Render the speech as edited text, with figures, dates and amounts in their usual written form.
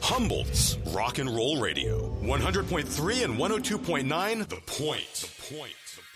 Humboldt's Rock and Roll Radio, 100.3 and 102.9 The Point.